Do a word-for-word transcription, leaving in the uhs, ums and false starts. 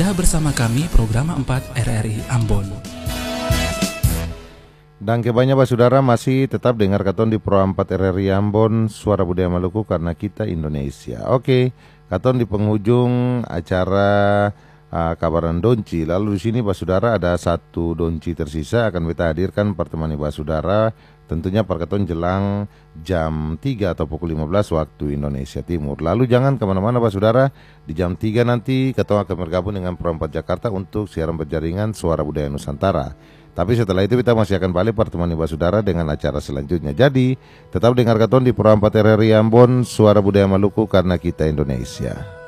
Anda bersama kami program empat R R I Ambon. Dan kebanyakan Pak Saudara masih tetap dengar katon di Pro empat R R I Ambon, Suara Budaya Maluku karena kita Indonesia. Oke, katon di penghujung acara uh, Kabaran Donci. Lalu di sini Pak Saudara ada satu donci tersisa akan kita hadirkan pertemuan Pak Saudara. Tentunya perkaton jelang jam tiga atau pukul lima belas waktu Indonesia Timur. Lalu jangan kemana-mana Pak Saudara. Di jam tiga nanti ketua akan bergabung dengan Pro empat Jakarta untuk siaran berjaringan Suara Budaya Nusantara. Tapi setelah itu kita masih akan balik pertemuan Pak Saudara dengan acara selanjutnya. Jadi tetap dengar katon di Pro empat R R I Ambon, Suara Budaya Maluku karena kita Indonesia.